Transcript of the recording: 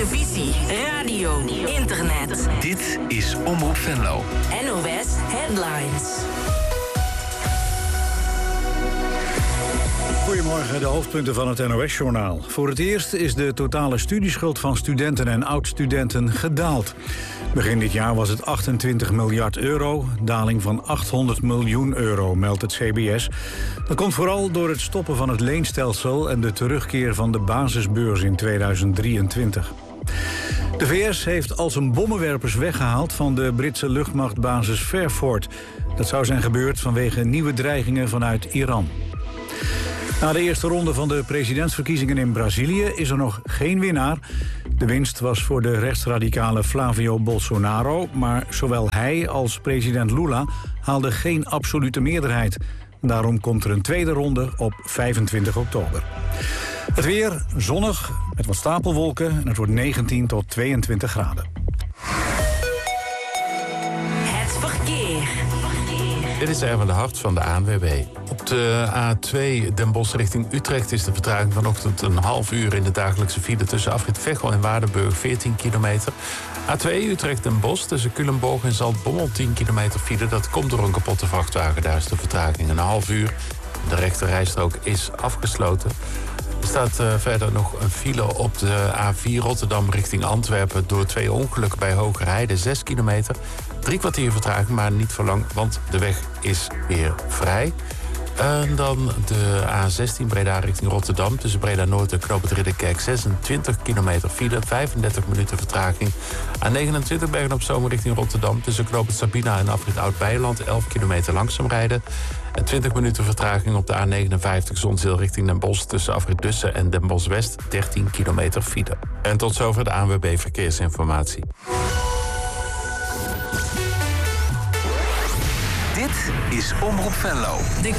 televisie, radio, internet. Dit is Omroep Venlo. NOS Headlines. Goedemorgen, de hoofdpunten van het NOS-journaal. Voor het eerst is de totale studieschuld van studenten en oud-studenten gedaald. Begin dit jaar was het 28 miljard euro, daling van 800 miljoen euro, meldt het CBS. Dat komt vooral door het stoppen van het leenstelsel en de terugkeer van de basisbeurs in 2023. De VS heeft al zijn bommenwerpers weggehaald van de Britse luchtmachtbasis Fairford. Dat zou zijn gebeurd vanwege nieuwe dreigingen vanuit Iran. Na de eerste ronde van de presidentsverkiezingen in Brazilië is er nog geen winnaar. De winst was voor de rechtsradicale Flavio Bolsonaro, maar zowel hij als president Lula haalden geen absolute meerderheid. Daarom komt er een tweede ronde op 25 oktober. Het weer zonnig met wat stapelwolken en het wordt 19 tot 22 graden. Het verkeer. Dit is Erwin de Hart van de ANWB. Op de A2 Den Bosch richting Utrecht is de vertraging vanochtend een half uur in de dagelijkse file tussen afrit Veghel en Waardenburg 14 kilometer. A2 Utrecht Den Bosch tussen Culemborg en Zaltbommel 10 kilometer file. Dat komt door een kapotte vrachtwagen. Daar is de vertraging een half uur. De rechterrijstrook is afgesloten. Er staat verder nog een file op de A4 Rotterdam richting Antwerpen door 2 ongelukken bij Hogerheide, 6 kilometer. 3 kwartier vertraging, maar niet voor lang, want de weg is weer vrij. En dan de A16 Breda richting Rotterdam tussen Breda Noord en Knoopend Ridderkerk 26 kilometer file, 35 minuten vertraging. A29 Bergen op Zoom richting Rotterdam tussen Knoopend Sabina en afrit Oud-Beijerland 11 kilometer langzaam rijden. En 20 minuten vertraging op de A59 Zonzeel richting Den Bosch tussen afrit Dussen en Den Bosch West 13 kilometer file. En tot zover de ANWB Verkeersinformatie. Dit is Omroep Venlo. De